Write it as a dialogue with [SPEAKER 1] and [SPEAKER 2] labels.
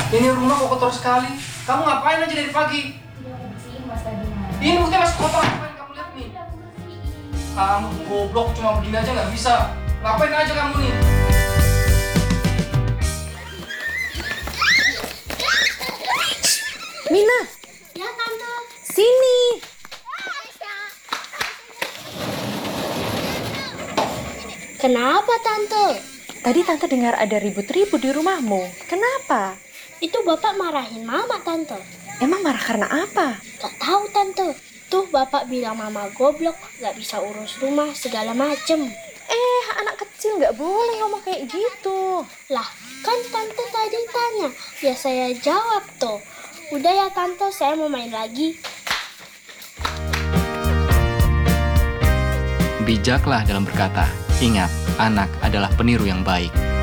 [SPEAKER 1] Ini rumah kok kotor sekali. Kamu ngapain aja dari pagi? Ini buktinya masih kotor. Ngapain kamu lihat nih? Kamu goblok cuma begini aja nggak bisa. Ngapain aja kamu nih?
[SPEAKER 2] Mina,
[SPEAKER 3] Ya, Tante.
[SPEAKER 2] sini.
[SPEAKER 3] Kenapa, Tante?
[SPEAKER 2] Tadi Tante dengar ada ribut-ribut di rumahmu. Kenapa?
[SPEAKER 3] Itu Bapak marahin Mama, Tante.
[SPEAKER 2] Emang marah karena apa?
[SPEAKER 3] Gak tahu, Tante. Tuh Bapak bilang Mama goblok, gak bisa urus rumah, segala macem.
[SPEAKER 2] Anak kecil nggak boleh ngomong kayak gitu.
[SPEAKER 3] Lah, kan Tante tadi tanya. Ya saya jawab tuh. Udah ya, Tante, saya mau main lagi.
[SPEAKER 4] Bijaklah dalam berkata. Ingat, anak adalah peniru yang baik.